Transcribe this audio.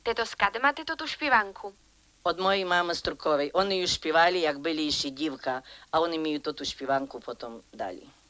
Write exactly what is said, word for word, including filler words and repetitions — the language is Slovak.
Тето, скаде мате ту шпіванку? Od mojej mamy Strukovej. Oni ju špívali, jak byli ešte divka, a oni mi ju tú špívanku potom dali.